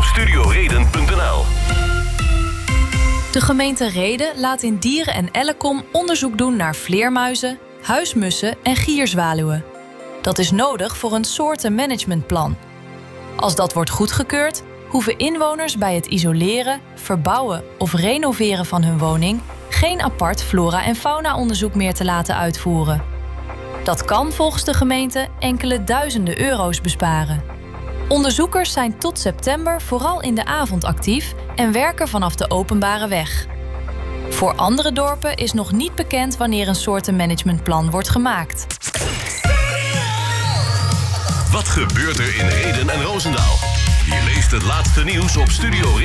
op studioreden.nl. De gemeente Rheden laat in Dieren en Ellecom onderzoek doen naar vleermuizen, huismussen en gierzwaluwen. Dat is nodig voor een soortenmanagementplan. Als dat wordt goedgekeurd, hoeven inwoners bij het isoleren, verbouwen of renoveren van hun woning geen apart flora- en fauna-onderzoek meer te laten uitvoeren. Dat kan volgens de gemeente enkele duizenden euro's besparen. Onderzoekers zijn tot september vooral in de avond actief en werken vanaf de openbare weg. Voor andere dorpen is nog niet bekend wanneer een soortenmanagementplan wordt gemaakt. Wat gebeurt er in Rheden en Roosendaal? Je leest het laatste nieuws op Studio